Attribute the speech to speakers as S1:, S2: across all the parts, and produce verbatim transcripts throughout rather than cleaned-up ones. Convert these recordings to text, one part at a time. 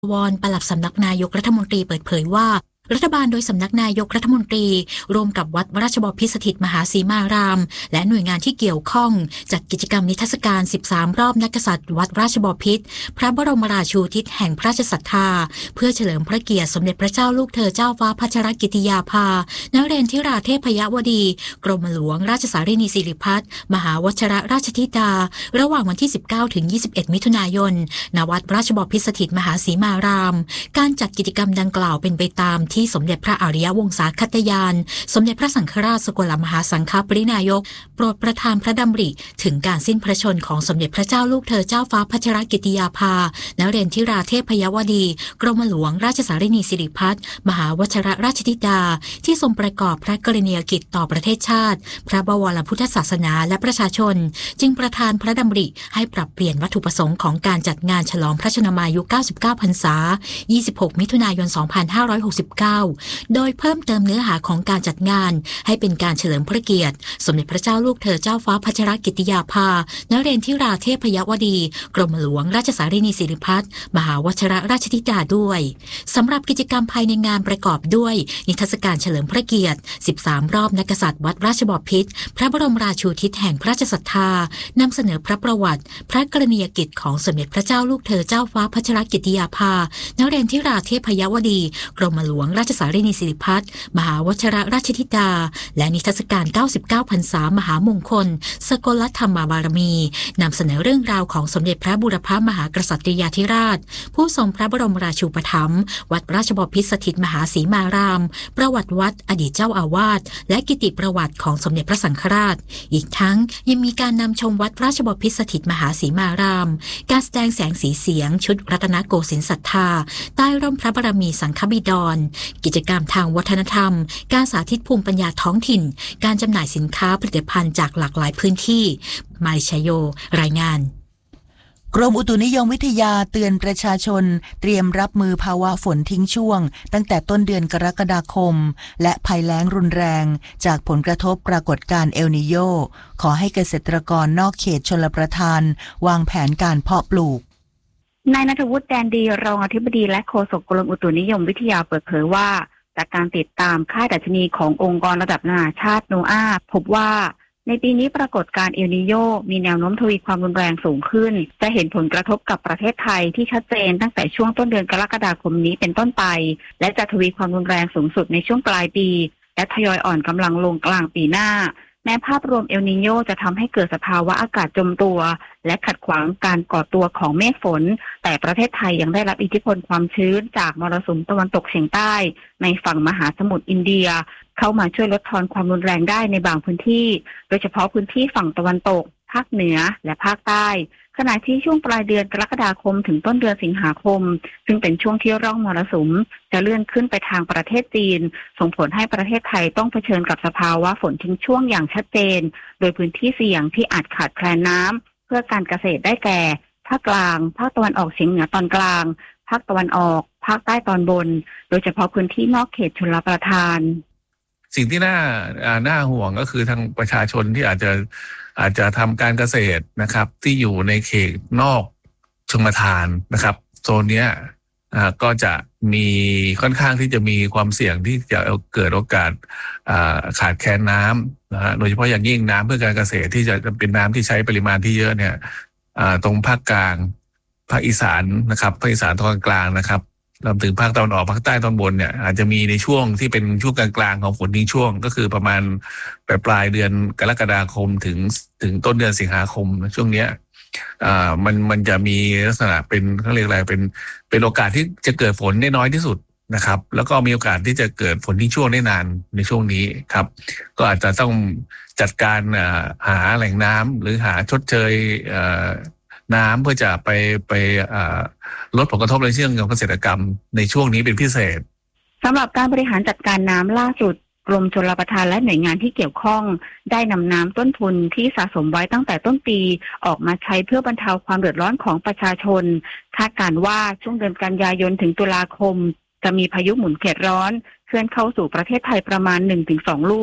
S1: วรปลัดสำนักนายกรัฐมนตรีเปิดเผยว่ารัฐบาลโดยสำนักนายกรัฐมนตรีร่วมกับวัดราชบพิตรสถิตมหาสีมารามและหน่วยงานที่เกี่ยวข้องจัดกิจกรรมนิทรรศการสิบสามรอบนักกษัตริย์วัดราชบพิตรพระบรมราชูทิศแห่งพระราชศรัทธาเพื่อเฉลิมพระเกียรติสมเด็จพระเจ้าลูกเธอเจ้าฟ้าพัชรกิติยาภานเรนทิราเทพยวดีกรมหลวงราชสารินีสิริพัฒน์มหาวชิรราชธิดาระหว่างวันที่สิบเก้าถึงยี่สิบเอ็ดมิถุนายนณวัดราชบพิตรสถิตมหาสีมารามการจัดกิจกรรมดังกล่าวเป็นไปตามที่สมเด็จพระอริยวงศาคตยานสมเด็จพระสังฆราชสกลมหาสังฆปรินายกโปรดประทานพระดำริถึงการสิ้นพระชนของสมเด็จพระเจ้าลูกเธอเจ้าฟ้าพัชรกิติยาภานเรนทิราเทพยวดีกรมหลวงราชสารินีสิริพัฒน์มหาวชิรราชธิดาที่ทรงประกอบพระกรณียกิจต่อประเทศชาติพระบวรพุทธศาสนาและประชาชนจึงประทานพระดำริให้ปรับเปลี่ยนวัตถุประสงค์ของการจัดงานฉลองพระชนมายุเก้าสิบเก้าพรรษายี่สิบหกมิถุนายนสองพันห้าร้อยหกสิบเก้าโดยเพิ่มเติมเนื้อหาของการจัดงานให้เป็นการเฉลิมพระเกียรติสมเด็จพระเจ้าลูกเธอเจ้าฟ้าพัชรกิติยาภานเรนทิราเทพยวดีกรมหลวงราชสารินีสิริพัฒน์มหาวชิรราชธิดาด้วยสำหรับกิจกรรมภายในงานประกอบด้วยนิทรรศการเฉลิมพระเกียรติสิบสามรอบนักกษัตริย์วัดราชบพิตรพระบรมราชูทิศแห่งพระราชศรัทธานำเสนอพระประวัติพระกรณียกิจของสมเด็จพระเจ้าลูกเธอเจ้าฟ้าพัชรกิติยาภานเรนทิราเทพยวดีกรมหลวงราชสารินีสิริพัฒน์มหาวชิรราชธิดาและนิทรรศการเก้าสิบเก้าพรรษามหามงคลสกลธรรมบารมีนำเสนอเรื่องราวของสมเด็จพระบูรพมหากษัตริยาธิราชผู้ทรงพระบรมราชูปถัมภ์วัดราชบพิตรสถิตมหาสีมารามประวัติวัดอดีตเจ้าอาวาสและกิติประวัติของสมเด็จพระสังฆราชอีกทั้งยังมีการนำชมวัดราชบพิตรสถิตมหาสีมารามการแสดงแสงสีเสียงชุดรัตนโกสินทร์ศรัทธาใต้ร่มพระบารมีสังฆบิดรกิจกรรมทางวัฒนธรรมการสาธิตภูมิปัญญาท้องถิ่นการจำหน่ายสินค้าผลิตภัณฑ์จากหลากหลายพื้นที่มาริชโยรายงาน
S2: กรมอุตุนิยมวิทยาเตือนประชาชนเตรียมรับมือภาวะฝนทิ้งช่วงตั้งแต่ต้นเดือนกรกฎาคมและภัยแล้งรุนแรงจากผลกระทบปรากฏการณ์เอลนีโญขอให้เกษตรกรนอกเขตชลประทานวางแผนการเพาะปลูก
S3: นายณัฐวุฒิแดนดีรองอธิบดีและโฆษกกรมอุตุนิยมวิทยาเปิดเผยว่าจากการติดตามค่าดัชนีขององค์กรระดับนานาชาติโนอาพบว่าในปีนี้ปรากฏการณ์เอลนีโญมีแนวโน้มทวีความรุนแรงสูงขึ้นจะเห็นผลกระทบกับประเทศไทยที่ชัดเจนตั้งแต่ช่วงต้นเดือนกรกฎาคมนี้เป็นต้นไปและจะทวีความรุนแรงสูงสุดในช่วงปลายปีและทยอยอ่อนกำลังลงกลางปีหน้าแม้ภาพรวมเอลนีโญจะทำให้เกิดสภาวะอากาศจมตัวและขัดขวางการก่อตัวของเมฆฝนแต่ประเทศไทยยังได้รับอิทธิพลความชื้นจากมรสุมตะวันตกเฉียงใต้ในฝั่งมหาสมุทรอินเดียเข้ามาช่วยลดทอนความรุนแรงได้ในบางพื้นที่โดยเฉพาะพื้นที่ฝั่งตะวันตกภาคเหนือและภาคใต้ขณะที่ช่วงปลายเดือนกรกฎาคมถึงต้นเดือนสิงหาคมซึ่งเป็นช่วงที่ร่องมรสุมจะเลื่อนขึ้นไปทางประเทศจีนส่งผลให้ประเทศไทยต้องเผชิญกับสภาวะฝนทิ้งช่วงอย่างชัดเจนโดยพื้นที่เสี่ยงที่อาจขาดแคลนน้ำเพื่อการเกษตรได้แก่ภาคกลางภาคตะวันออกเฉียงเหนือตอนกลางภาคตะวันออกภาคใต้ตอนบนโดยเฉพาะพื้นที่นอกเขตชลประทาน
S4: สิ่งที่น่าน่าห่วงก็คือทางประชาชนที่อาจจะอาจจะทำการเกษตรนะครับที่อยู่ในเขตนอกชลประทานนะครับโซนเนี้ยก็จะมีค่อนข้างที่จะมีความเสี่ยงที่จะเกิดโอกาสขาดแคลนน้ำนะฮะโดยเฉพาะอย่างยิ่งน้ำเพื่อการเกษตรที่จะเป็นน้ำที่ใช้ปริมาณที่เยอะเนี่ยตรงภาคกลางภาคอีสานนะครับภาคอีสานตอนกลางนะครับรวมถึงภาคตะวันออกภาคใต้ตอนบนเนี่ยอาจจะมีในช่วงที่เป็นช่วงกลางๆของฝนทิ้งช่วงก็คือประมาณปลายปลายเดือนกรกฎาคมถึงถึงต้นเดือนสิงหาคมช่วงเนี้ยอ่ามันมันจะมีลักษณะเป็นเขาเรียกอะไรเป็นเป็นโอกาสที่จะเกิดฝนได้น้อยที่สุดนะครับแล้วก็มีโอกาสที่จะเกิดฝนทิ้งช่วงได้นานในช่วงนี้ครับก็อาจจะต้องจัดการหาแหล่งน้ำหรือหาชดเชยน้ำเพื่อจะไปไปลดผลกระทบในเรื่องของเกษตรกรรมในช่วงนี้เป็นพิเศษ
S3: สำหรับการบริหารจัดการน้ำล่าสุดกรมชลประทานและหน่วยงานที่เกี่ยวข้องได้นำน้ำต้นทุนที่สะสมไว้ตั้งแต่ต้นปีออกมาใช้เพื่อบรรเทาความเดือดร้อนของประชาชนคาดการณ์ว่าช่วงเดือนกันยายนถึงตุลาคมจะมีพายุหมุนเขตร้อนเคลื่อนเข้าสู่ประเทศไทยประมาณ หนึ่งถึงสอง ลูก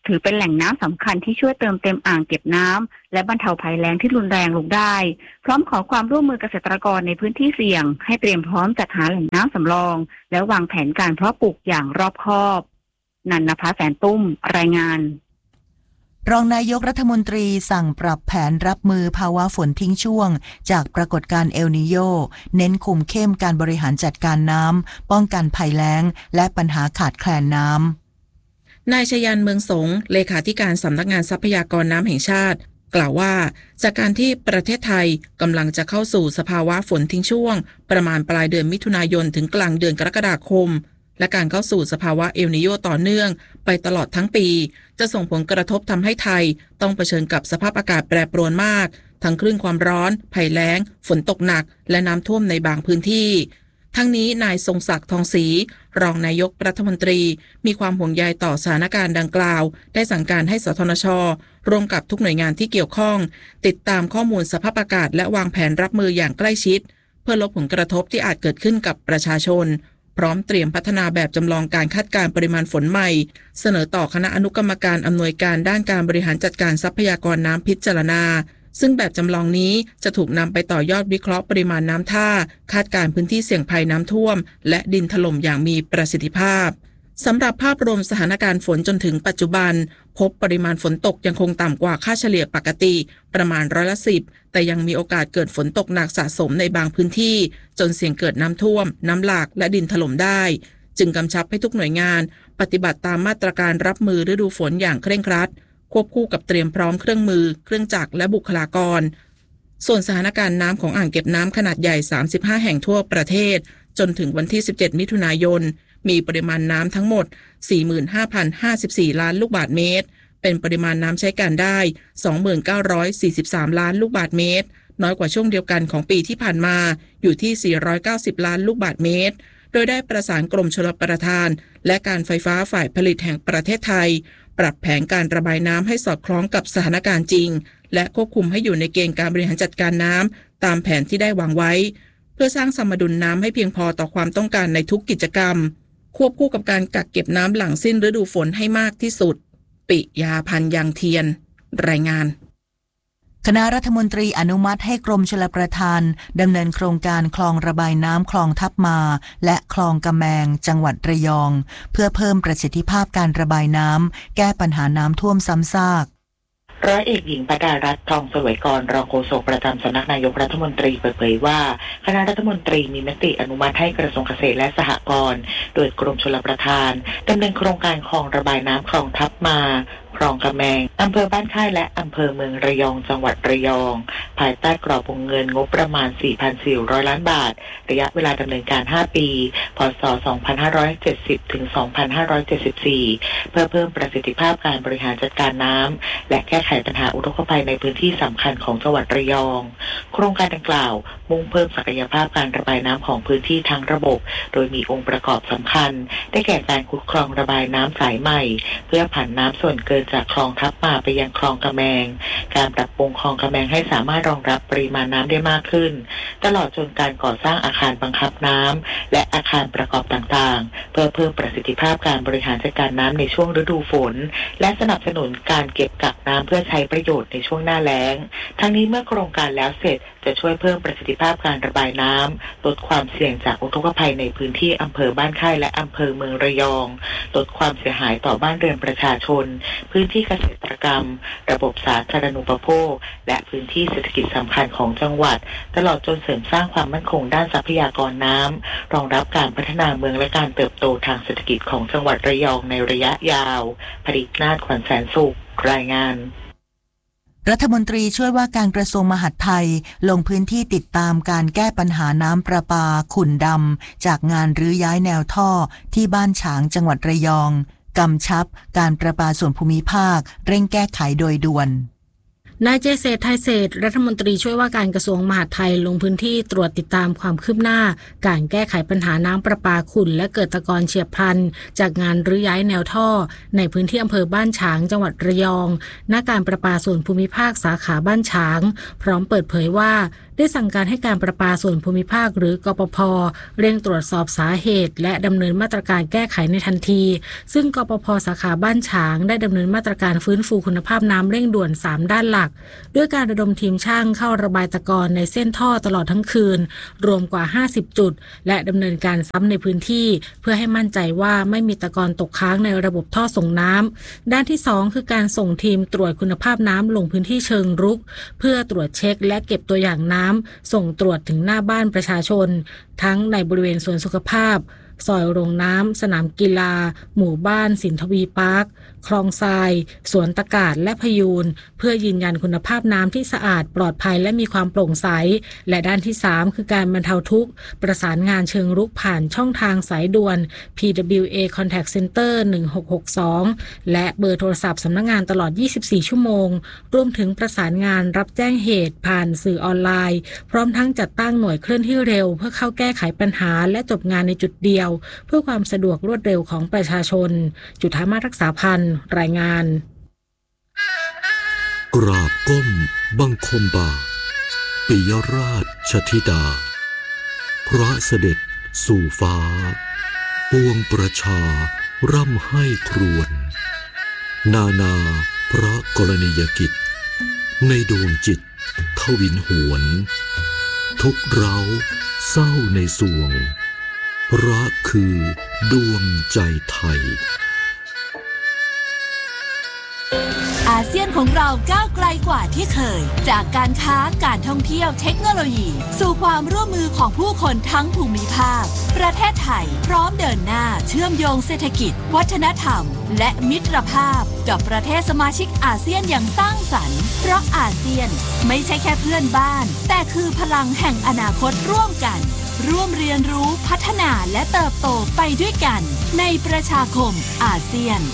S3: ถือเป็นแหล่งน้ำสำคัญที่ช่วยเติมเต็มอ่างเก็บน้ำและบรรเทาภัยแล้งที่รุนแรงลงได้พร้อมขอความร่วมมือเกษตรกรในพื้นที่เสี่ยงให้เตรียมพร้อมจัดหาแหล่งน้ำสำรองและวางแผนการเพาะปลูกอย่างรอบคอบนันนภาแสนตุ้มรายงาน
S2: รองนายกรัฐมนตรีสั่งปรับแผนรับมือภาวะฝนทิ้งช่วงจากปรากฏการณ์เอลนีโญเน้นคุมเข้มการบริหารจัดการน้ำป้องกันภัยแล้งและปัญหาขาดแคลนน้ำ
S5: นายชยันเมืองสงเลขาธิการสำนักงานทรัพยากรน้ำแห่งชาติกล่าวว่าจากการที่ประเทศไทยกำลังจะเข้าสู่สภาวะฝนทิ้งช่วงประมาณปลายเดือนมิถุนายนถึงกลางเดือนกรกฎาคมและการเข้าสู่สภาวะเอลนีโญต่อเนื่องไปตลอดทั้งปีจะส่งผลกระทบทำให้ไทยต้องเผชิญกับสภาพอากาศแปรปรวนมากทั้งคลื่นความร้อนภัยแล้งฝนตกหนักและน้ำท่วมในบางพื้นที่ทั้งนี้นายทรงศักดิ์ทองศรีรองนายกรัฐมนตรีมีความห่วงใยต่อสถานการณ์ดังกล่าวได้สั่งการให้สทนช.ร่วมกับทุกหน่วยงานที่เกี่ยวข้องติดตามข้อมูลสภาพอากาศและวางแผนรับมืออย่างใกล้ชิดเพื่อลดผลกระทบที่อาจเกิดขึ้นกับประชาชนพร้อมเตรียมพัฒนาแบบจำลองการคาดการณ์ปริมาณฝนใหม่เสนอต่อคณะอนุกรรมการอำนวยการด้านการบริหารจัดการทรัพยากรน้ำพิจารณาซึ่งแบบจำลองนี้จะถูกนำไปต่อยอดวิเคราะห์ปริมาณน้ำท่าคาดการณ์พื้นที่เสี่ยงภัยน้ำท่วมและดินถล่มอย่างมีประสิทธิภาพสำหรับภาพรวมสถานการณ์ฝนจนถึงปัจจุบันพบปริมาณฝนตกยังคงต่ำกว่าค่าเฉลี่ยปกติประมาณร้อยละสิบแต่ยังมีโอกาสเกิดฝนตกหนักสะสมในบางพื้นที่จนเสี่ยงเกิดน้ำท่วมน้ำหลากและดินถล่มได้จึงกำชับให้ทุกหน่วยงานปฏิบัติตามมาตรการรับมือฤดูฝนอย่างเคร่งครัดควบคู่กับเตรียมพร้อมเครื่องมือเครื่องจักรและบุคลากรส่วนสถานการณ์น้ำของอ่างเก็บน้ำขนาดใหญ่สามสิบห้าแห่งทั่วประเทศจนถึงวันที่สิบเจ็ดมิถุนายนมีปริมาณน้ำทั้งหมด สี่หมื่นห้าพันห้าสิบสี่ ล้านลูกบาศก์เมตรเป็นปริมาณน้ำใช้การได้ สองหมื่นเก้าร้อยสี่สิบสาม ล้านลูกบาศก์เมตรน้อยกว่าช่วงเดียวกันของปีที่ผ่านมาอยู่ที่สี่ร้อยเก้าสิบล้านลูกบาศก์เมตรโดยได้ประสานกรมชลประทานและการไฟฟ้าฝ่ายผลิตแห่งประเทศไทยปรับแผนการระบายน้ำให้สอดคล้องกับสถานการณ์จริงและควบคุมให้อยู่ในเกณฑ์การบริหารจัดการน้ำตามแผนที่ได้วางไว้เพื่อสร้างสมดุลน้ำให้เพียงพอต่อความต้องการในทุกกิจกรรมควบคู่กับการกักเก็บน้ำหลังสิ้นฤดูฝนให้มากที่สุดปิยาพันธ์ยังเทียนรายงาน
S2: คณะรัฐมนตรีอนุมัติให้กรมชลประทานดำเนินโครงการคลองระบายน้ำคลองทับมาและคลองกำแมงจังหวัดระยองเพื่อเพิ่มประสิทธิภาพการระบายน้ำแก้ปัญหาน้ำท่วมซ้ำซาก
S6: ร้อยเอกหญิงปดารัตน์ทองเสวยกรรองโฆษกประจำสำนักนายกรัฐมนตรีเปิดเผยว่าคณะรัฐมนตรีมีมติอนุมัติให้กระทรวงเกษตรและสหกรณ์โดยกรมชลประทานดำเนินโครงการคลองระบายน้ำคลองทับมาคลองกำแมงอำเภอบ้านค่ายและอำเภอเมืองระยองจังหวัดระยองภายใต้กรอบวงเงินงบประมาณ สี่พันสี่ร้อย ล้านบาทระยะเวลาดำเนินการ ห้า ปีพ.ศ. สองพันห้าร้อยเจ็ดสิบ ถึง สองพันห้าร้อยเจ็ดสิบสี่ เพื่อเพิ่มประสิทธิภาพการบริหารจัดการน้ำและแก้ไขปัญหาอุทกภัยในพื้นที่สำคัญของจังหวัดระยองโครงการดังกล่าวมุ่งเพิ่มศักยภาพการระบายน้ำของพื้นที่ทั้งระบบโดยมีองค์ประกอบสำคัญได้แก่การขุดคลองระบายน้ำสายใหม่เพื่อผันน้ำส่วนเกินจากคลองทับมาไปยังคลองกำแมงการปรับปรุงคลองกำแมงให้สามารถรองรับปริมาณน้ำได้มากขึ้นตลอดจนการก่อสร้างอาคารบังคับน้ำและอาคารประกอบต่างๆเพื่อเพิ่มประสิทธิภาพการบริหารจัดการน้ำในช่วงฤดูฝนและสนับสนุนการเก็บกักน้ำเพื่อใช้ประโยชน์ในช่วงหน้าแล้งทั้งนี้เมื่อโครงการแล้วเสร็จจะช่วยเพิ่มประสิทธิภาพการระบายน้ำลดความเสี่ยงจากอุทกภัยในพื้นที่อำเภอบ้านค่ายและอำเภอเมืองระยองลดความเสียหายต่อบ้านเรือนประชาชนพื้นที่เกษตรกรรมระบบสาธารณูปโภคและพื้นที่เศรษฐกิจสำคัญของจังหวัดตลอดจนเสริมสร้างความมั่นคงด้านทรัพยากรน้ำรองรับการพัฒนาเมืองและการเติบโตทางเศรษฐกิจของจังหวัดระยองในระยะยาวผลิตนาฏขวัญแสนสุขรายงาน
S2: รัฐมนตรีช่วยว่าการกระทรวงมหาดไทยลงพื้นที่ติดตามการแก้ปัญหาน้ำประปาขุ่นดำจากงานรื้อย้ายแนวท่อที่บ้านฉางจังหวัดระยองกำชับการประปาส่วนภูมิภาคเร่งแก้ไขโดยด่วน
S7: นายเจษฎไทยเศรษฐ์รัฐมนตรีช่วยว่าการกระทรวงมหาดไทยลงพื้นที่ตรวจติดตามความคืบหน้าการแก้ไขปัญหาน้ำประปาขุ่นและเกิดตะกอนเฉียบพลันจากงานรื้อย้ายแนวท่อในพื้นที่อำเภอบ้านฉางจังหวัดระยองณการประปาส่วนภูมิภาคสาขาบ้านฉางพร้อมเปิดเผยว่าได้ได้สั่งการให้การประปาส่วนภูมิภาคหรือกปภ.เร่งตรวจสอบสาเหตุและดำเนินมาตรการแก้ไขในทันทีซึ่งกปภ.สาขาบ้านฉางได้ดำเนินมาตรการฟื้นฟูคุณภาพน้ำเร่งด่วนสามด้านหลักด้วยการระดมทีมช่างเข้าระบายตะกอนในเส้นท่อตลอดทั้งคืนรวมกว่าห้าสิบจุดและดำเนินการซ้ำในพื้นที่เพื่อให้มั่นใจว่าไม่มีตะกอนตกค้างในระบบท่อส่งน้ำด้านที่สองคือการส่งทีมตรวจคุณภาพน้ำลงพื้นที่เชิงรุกเพื่อตรวจเช็คและเก็บตัวอย่างน้ำส่งตรวจถึงหน้าบ้านประชาชนทั้งในบริเวณสวนสุขภาพซอยโรงน้ำสนามกีฬาหมู่บ้านสินทวีพาร์คคลองทรายสวนตะกาศและพยูนเพื่อยืนยันคุณภาพน้ำที่สะอาดปลอดภัยและมีความโปร่งใสและด้านที่สามคือการบรรเทาทุกข์ประสานงานเชิงรุกผ่านช่องทางสายด่วน พี ดับเบิลยู เอ Contact Center หนึ่งหกหกสองและเบอร์โทรศัพท์สำนักงานตลอดยี่สิบสี่ชั่วโมงรวมถึงประสานงานรับแจ้งเหตุผ่านสื่อออนไลน์พร้อมทั้งจัดตั้งหน่วยเคลื่อนที่เร็วเพื่อเข้าแก้ไขปัญหาและจบงานในจุดเดียวเพื่อความสะดวกรวดเร็วของประชาชนจุฑามาศรักษาพันธ์รายงาน
S8: กราบก้มบังคมบาทปิยราชธิดาพระเสด็จสู่ฟ้าปวงประชาร่ำให้ครวญนานาพระกรณียกิจในดวงจิตทวินหวนทุกเร้าเศร้าในสวงรักคือดวงใจไทย
S9: อาเซียนของเราก้าวไกลกว่าที่เคยจากการค้าการท่องเที่ยวเทคโนโลยีสู่ความร่วมมือของผู้คนทั้งภูมิภาคประเทศไทยพร้อมเดินหน้าเชื่อมโยงเศรษฐกิจวัฒนธรรมและมิตรภาพกับประเทศสมาชิกอาเซียนอย่างสร้างสรรค์เพราะอาเซียนไม่ใช่แค่เพื่อนบ้านแต่คือพลังแห่งอนาคตร่วมกันร่วมเรียนรู้พัฒนาและเติบโตไปด้วยกันในประชาคมอาเซียน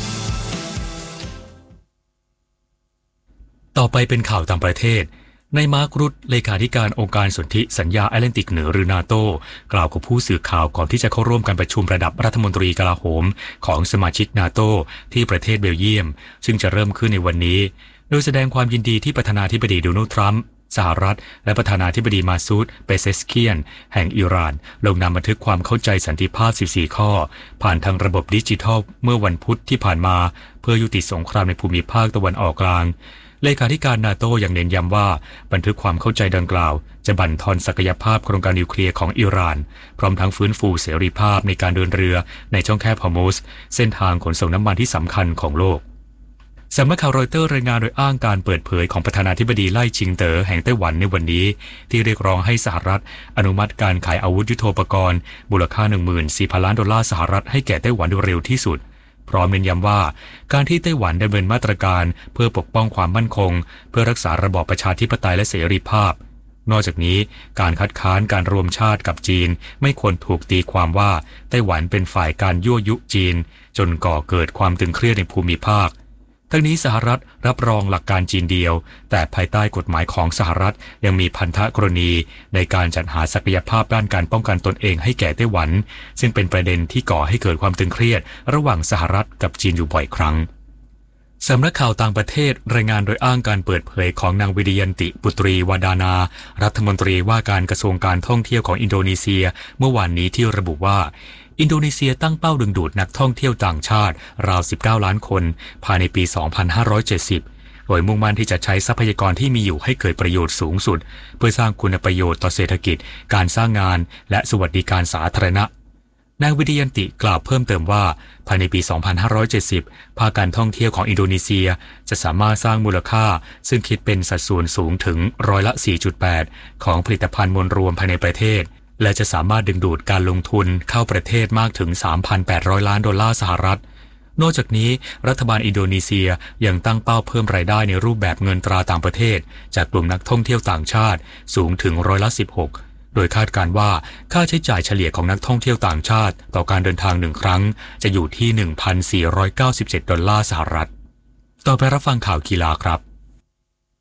S10: ต่อไปเป็นข่าวต่างประเทศนายมาร์ครุตเลขาธิการองค์การสนธิสัญญาแอตแลนติกเหนือหรือนาโตกล่าวกับผู้สื่อข่าวก่อนที่จะเข้าร่วมการประชุมระดับรัฐมนตรีกลาโหมของสมาชิกนาโตที่ประเทศเบลเยียมซึ่งจะเริ่มขึ้นในวันนี้โดยแสดงความยินดีที่ประธานาธิบดีโดนัลด์ทรัมป์สหรัฐและประธานาธิบดีมาซูดเปเซสเคียนแห่งอิหร่านลงนามบันทึกความเข้าใจสันติภาพสิบสี่ข้อผ่านทางระบบดิจิทัลเมื่อวันพุธที่ผ่านมาเพื่อยุติสงครามในภูมิภาคตะวันออกกลางเลขาธิการนาโต้ยังเน้นย้ำว่าบันทึกความเข้าใจดังกล่าวจะบั่นทอนศักยภาพโครงการนิวเคลียร์ของอิหร่านพร้อมทั้งฟื้นฟูเสรีภาพในการเดินเรือในช่องแคบฮอร์มุซเส้นทางขนส่งน้ำมันที่สำคัญของโลกสำนักข่าวรอยเตอร์รายงานโดยอ้างการเปิดเผยของประธานาธิบดีไล่ชิงเต๋อแห่งไต้หวันในวันนี้ที่เรียกร้องให้สหรัฐอนุมัติการขายอาวุธยุทโธปกรณ์มูลค่า หนึ่งหมื่นสี่พัน ล้านดอลลาร์สหรัฐให้แก่ไต้หวันโดยเร็วที่สุดพร้อมเน้นย้ำว่าการที่ไต้หวันดำเนินมาตรการเพื่อปกป้องความมั่นคงเพื่อรักษาระบอบประชาธิปไตยและเสรีภาพนอกจากนี้การคัดค้านการรวมชาติกับจีนไม่ควรถูกตีความว่าไต้หวันเป็นฝ่ายการยั่วยุจีนจนก่อเกิดความตึงเครียดในภูมิภาคทั้งนี้สหรัฐรับรองหลักการจีนเดียวแต่ภายใต้กฎหมายของสหรัฐยังมีพันธกรณีในการจัดหาศักยภาพด้านการป้องกันตนเองให้แก่ไต้หวันซึ่งเป็นประเด็นที่ก่อให้เกิดความตึงเครียดระหว่างสหรัฐกับจีนอยู่บ่อยครั้งสำนักข่าวต่างประเทศรายงานโดยอ้างการเปิดเผยของนางวิริยันติปุตรีวาดานารัฐมนตรีว่าการกระทรวงการท่องเที่ยวของอินโดนีเซียเมื่อวานนี้ที่ระบุว่าอินโดนีเซียตั้งเป้าดึงดูดนักท่องเที่ยวต่างชาติราวสิบเก้าล้านคนภายในปีสองพันห้าร้อยเจ็ดสิบโดยมุ่งมั่นที่จะใช้ทรัพยากรที่มีอยู่ให้เกิดประโยชน์สูงสุดเพื่อสร้างคุณประโยชน์ต่อเศรษฐกิจการสร้างงานและสวัสดิการสาธารณะนางวิริยันติกล่าวเพิ่มเติมว่าภายในปีสองพันห้าร้อยเจ็ดสิบภาคการท่องเที่ยวของอินโดนีเซียจะสามารถสร้างมูลค่าซึ่งคิดเป็นสัดส่วนสูงถึงร้อยละ สี่จุดแปด ของผลิตภัณฑ์มวลรวมภายในประเทศและจะสามารถดึงดูดการลงทุนเข้าประเทศมากถึง สามพันแปดร้อย ล้านดอลลาร์สหรัฐนอกจากนี้รัฐบาลอินโดนีเซียยังตั้งเป้าเพิ่มรายได้ในรูปแบบเงินตราต่างประเทศจากกลุ่มนักท่องเที่ยวต่างชาติสูงถึงร้อยละสิบหกโดยคาดการณ์ว่าค่าใช้จ่ายเฉลี่ยของนักท่องเที่ยวต่างชาติต่อการเดินทางหนึ่งครั้งจะอยู่ที่ หนึ่งพันสี่ร้อยเก้าสิบเจ็ด ดอลลาร์สหรัฐต่อไปรับฟังข่าวกีฬาครับ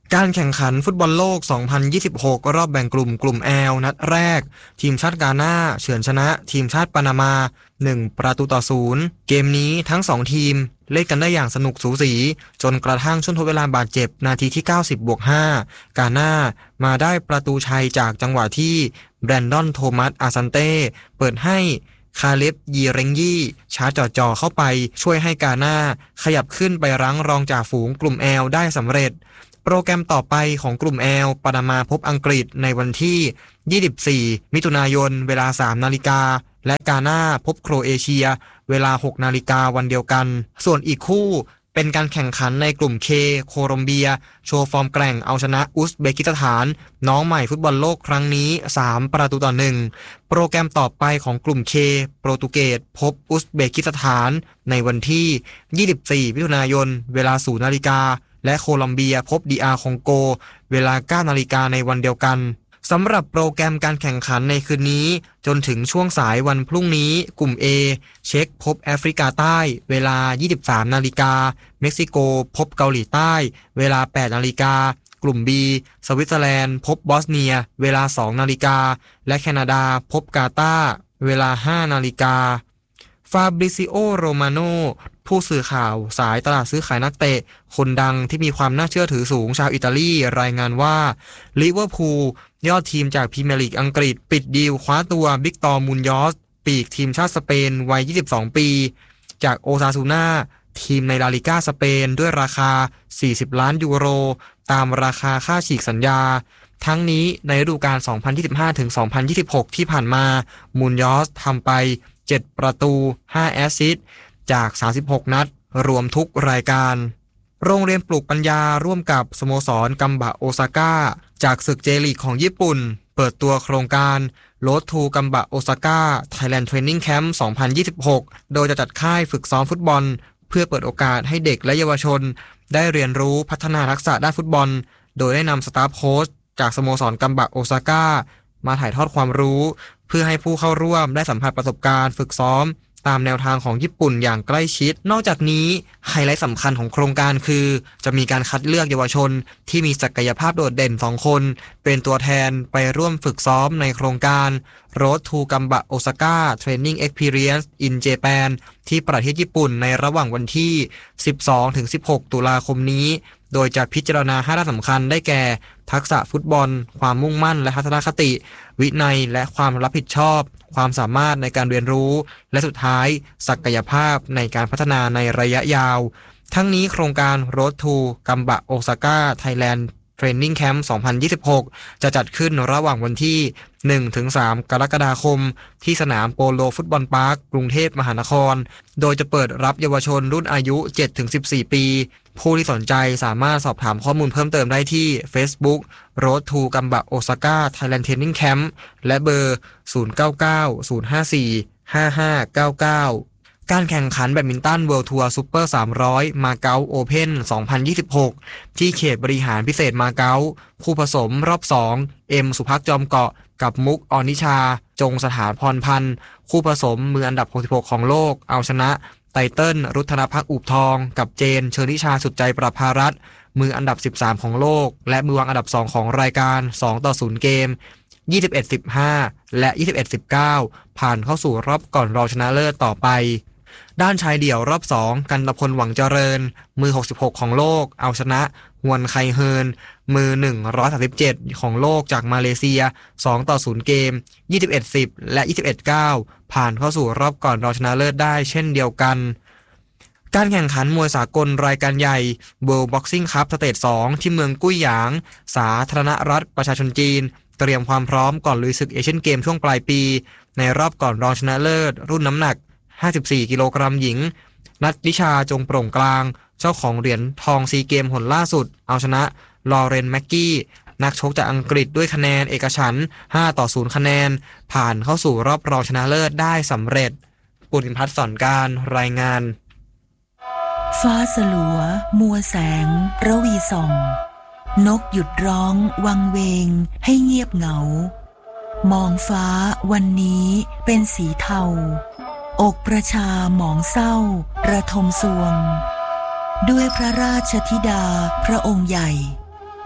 S11: การแข่งขันฟุตบอลโลก สองพันยี่สิบหก รอบแบ่งกลุ่มกลุ่ม L นัดแรกทีมชาติกาน่าเฉือนชนะทีมชาติปานามาหนึ่งประตูต่อศูนย์เกมนี้ทั้งสองทีมเล่นกันได้อย่างสนุกสูสีจนกระทั่งช่วงทดเวลาบาดเจ็บนาทีที่ เก้าสิบบวกห้า กาน่ามาได้ประตูชัยจากจังหวะที่แบรนดอนโทมัสอาซันเต้เปิดให้คาเลบยีเรงยี่ชาร์จจ่อๆเข้าไปช่วยให้กาน่าขยับขึ้นไปรั้งรองจ่าฝูงกลุ่ม L ได้สำเร็จโปรแกรมต่อไปของกลุ่ม L ปานามาพบอังกฤษในวันที่ยี่สิบสี่มิถุนายนเวลา สามนาฬิกาและกาน่าพบโครเอเชียเวลา หกนาฬิกาวันเดียวกันส่วนอีกคู่เป็นการแข่งขันในกลุ่ม K โคลอมเบียโชว์ฟอร์มแกร่งเอาชนะอุซเบกิสถานน้องใหม่ฟุตบอลโลกครั้งนี้สามประตูต่อหนึ่งโปรแกรมต่อไปของกลุ่ม K โปรตุเกสพบอุซเบกิสถานในวันที่ยี่สิบสี่มิถุนายนเวลา ศูนย์นาฬิกาและโคลอมเบียพบ ดี อาร์ คองโกเวลา เก้านาฬิกาในวันเดียวกันสำหรับโปรแกรมการแข่งขันในคืนนี้จนถึงช่วงสายวันพรุ่งนี้กลุ่ม A เช็กพบแอฟริกาใต้เวลา ยี่สิบสามนาฬิกาเม็กซิโกพบเกาหลีใต้เวลา แปดนาฬิกากลุ่ม B สวิตเซอร์แลนด์พบบอสเนียเวลา สองนาฬิกาและแคนาดาพบกาตาร์เวลา ห้านาฬิกาฟาบริซิโอโรมาโนผู้สื่อข่าวสายตลาดซื้อขายนักเตะคนดังที่มีความน่าเชื่อถือสูงชาวอิตาลีรายงานว่าลิเวอร์พูลยอดทีมจากพรีเมียร์ลีกอังกฤษปิดดีลคว้าตัวบิกตอร์มุนยอสปีกทีมชาติสเปนวัยยี่สิบสองปีจากโอซาซูน่าทีมในลาลิก้าสเปนด้วยราคาสี่สิบล้านยูโรตามราคาค่าฉีกสัญญาทั้งนี้ในฤดูกาล สองพันยี่สิบห้าถึงสองพันยี่สิบหก ที่ผ่านมามุนยอสทำไปเจ็ดประตูห้าแอสซิสต์จากสามสิบหกนัดรวมทุกรายการโรงเรียนปลูกปัญญาร่วมกับสโมสรกัมบะโอซาก้าจากศึกเจลีกของญี่ปุ่นเปิดตัวโครงการ Road to กัมบะโอซาก้า Thailand Training Camp สองพันยี่สิบหกโดยจะจัดค่ายฝึกซ้อมฟุตบอลเพื่อเปิดโอกาสให้เด็กและเยาวชนได้เรียนรู้พัฒนาทักษะด้านฟุตบอลโดยได้นำสตาฟโค้ชจากสโมสรกัมบะโอซาก้ามาถ่ายทอดความรู้เพื่อให้ผู้เข้าร่วมได้สัมผัสประสบการณ์ฝึกซ้อมตามแนวทางของญี่ปุ่นอย่างใกล้ชิดนอกจากนี้ไฮไลท์สำคัญของโครงการคือจะมีการคัดเลือกเยาวชนที่มีศักยภาพโดดเด่นสองคนเป็นตัวแทนไปร่วมฝึกซ้อมในโครงการ Road to Gamba Osaka Training Experience in Japan ที่ประเทศญี่ปุ่นในระหว่างวันที่ สิบสองถึงสิบหก ตุลาคมนี้โดยจะพิจารณาห้าด้านสำคัญได้แก่ทักษะฟุตบอลความมุ่งมั่นและทัศนคติวินัยและความรับผิดชอบความสามารถในการเรียนรู้และสุดท้ายศักยภาพในการพัฒนาในระยะยาวทั้งนี้โครงการ Road to Gamba Osaka Thailand Training Camp สองพันยี่สิบหกจะจัดขึ้นระหว่างวันที่ หนึ่งถึงสาม กรกฎาคมที่สนามโปโลฟุตบอลพาร์คกรุงเทพมหานครโดยจะเปิดรับเยาวชนรุ่นอายุ เจ็ดถึงสิบสี่ ปีผู้ที่สนใจสามารถสอบถามข้อมูลเพิ่มเติมได้ที่ Facebook Road to Gamba Osaka Thailand Training Camp และเบอร์ ศูนย์ เก้า เก้า ศูนย์ ห้า สี่ ห้า ห้า เก้า เก้าการแข่งขันแบดมินตันเวิลด์ทัวร์ซุปเปอร์สามร้อยมาเก๊าโอเพ่นสองพันยี่สิบหกที่เขตบริหารพิเศษมาเก๊าคู่ผสมรอบสองเอ็มสุภักจอมเกาะกับมุกออนิชาจงสถานพรพันธ์คู่ผสมมืออันดับหกสิบหกของโลกเอาชนะไตเติ้ลรุทธนภักอุบทองกับเจนเชิญนิชาสุดใจประภารัตน์มืออันดับสิบสามของโลกและมือวางอันดับสองของรายการสองต่อศูนย์เกมยี่สิบเอ็ด สิบห้าและยี่สิบเอ็ด สิบเก้าผ่านเข้าสู่รอบก่อนรองชนะเลิศต่อไปด้านชายเดี่ยวรอบสองกันตพลหวังเจริญมือหกสิบหกของโลกเอาชนะฮวนไคเฮินมือหนึ่งร้อยสามสิบเจ็ดของโลกจากมาเลเซียสองต่อศูนย์เกมยี่สิบเอ็ด สิบและยี่สิบเอ็ด เก้าผ่านเข้าสู่รอบก่อนรองชนะเลิศได้เช่นเดียวกันการแข่งขันมวยสากลรายการใหญ่ World Boxing Cup สเตจสองที่เมืองกุ้ยหยางสาธารณรัฐประชาชนจีนเตรียมความพร้อมก่อนลุยศึกเอเชียนเกมช่วงปลายปีในรอบก่อนรองชนะเลิศรุ่นน้ำหนักห้าสิบสี่กิโลกรัมหญิงนัทนิชาจงโปร่งกลางเจ้าของเหรียญทองซีเกมหนล่าสุดเอาชนะลอเรนแม็กกี้นักชกจากอังกฤษด้วยคะแนนเอกฉันท์ห้าต่อศูนย์คะแนนผ่านเข้าสู่รอบรองชนะเลิศได้สำเร็จปุณิพัฒน์สอนการรายงาน
S2: ฟ้าสลัวมัวแสงระวีส่องนกหยุดร้องวังเวงให้เงียบเหงามองฟ้าวันนี้เป็นสีเทาอกประชาหมองเศร้าระทมสวงด้วยพระราชธิดาพระองค์ใหญ่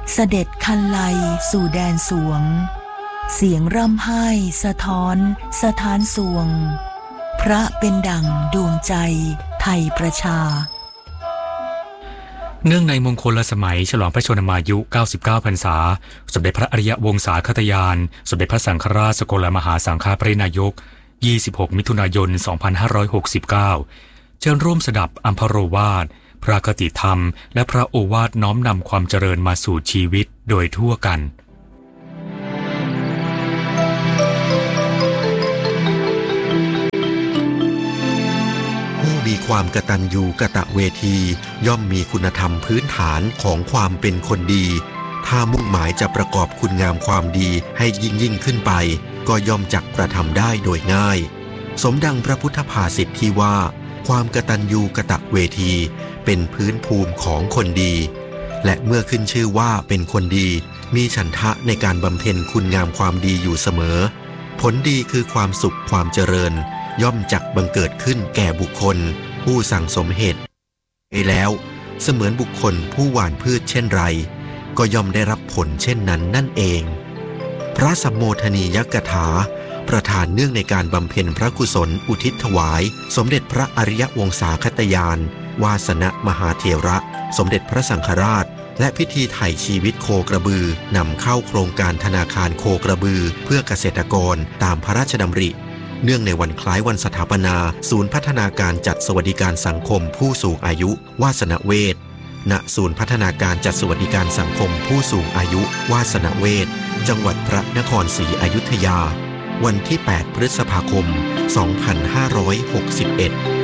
S2: เสด็จคันไลสู่แดนสวงเสียงร่ำไห้สะท้อนสถานสวงพระเป็นดั่งดวงใจไทยประชา
S10: เนื่องในมงคลสมัยฉลองพระชนมายุเก้าสิบเก้าพรรษาสมเด็จพระอริยวงศาคตยานสมเด็จพระสังฆราชสกลมหาสังฆปรินายกยี่สิบหกมิถุนายนสองพันห้าร้อยหกสิบเก้าเชิญร่วมสดับอัมพโรวาทพระคติธรรมและพระโอวาทน้อมนำความเจริญมาสู่ชีวิตโดยทั่วกัน
S12: ผู้มีความกตัญญูกตเวทีย่อมมีคุณธรรมพื้นฐานของความเป็นคนดีถ้ามุ่งหมายจะประกอบคุณงามความดีให้ยิ่งยิ่งขึ้นไปก็ย่อมจักกระทำได้โดยง่ายสมดังพระพุทธภาษิตที่ว่าความกตัญญูกตเวทีเป็นพื้นภูมิของคนดีและเมื่อขึ้นชื่อว่าเป็นคนดีมีฉันทะในการบำเพ็ญคุณงามความดีอยู่เสมอผลดีคือความสุขความเจริญย่อมจักบังเกิดขึ้นแก่บุคคลผู้สั่งสมเหตุไว้แล้วเสมือนบุคคลผู้หว่านพืชเช่นไรก็ย่อมได้รับผลเช่นนั้นนั่นเองพระสัมโมทนียกถาประธานเนื่องในการบำเพ็ญพระกุศลอุทิศถวายสมเด็จพระอริยวงศาคตยานวาสนมหาเถระสมเด็จพระสังฆราชและพิธีไถ่ชีวิตโคกระบือนำเข้าโครงการธนาคารโคกระบือเพื่อเกษตรกรตามพระราชดำริเนื่องในวันคล้ายวันสถาปนาศูนย์พัฒนาการจัดสวัสดิการสังคมผู้สูงอายุวาสนเวชณศูนย์พัฒนาการจัดสวัสดิการสังคมผู้สูงอายุวาสนเวชจังหวัดพระนครศรีอยุธยาวันที่แปดพฤษภาคมสองพันห้าร้อยหกสิบเอ็ด